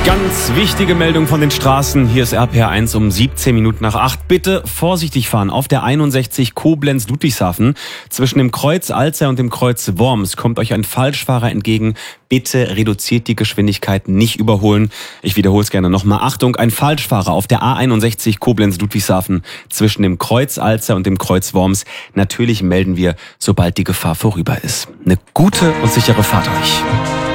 Ganz wichtige Meldung von den Straßen. Hier ist RPR1 um 17 Minuten nach 8. Bitte vorsichtig fahren. Auf der 61 Koblenz-Ludwigshafen zwischen dem Kreuz Alzey und dem Kreuz Worms kommt euch ein Falschfahrer entgegen. Bitte reduziert die Geschwindigkeit, nicht überholen. Ich wiederhole es gerne nochmal. Achtung, ein Falschfahrer auf der A61 Koblenz-Ludwigshafen zwischen dem Kreuz Alzey und dem Kreuz Worms. Natürlich melden wir, sobald die Gefahr vorüber ist. Eine gute und sichere Fahrt euch.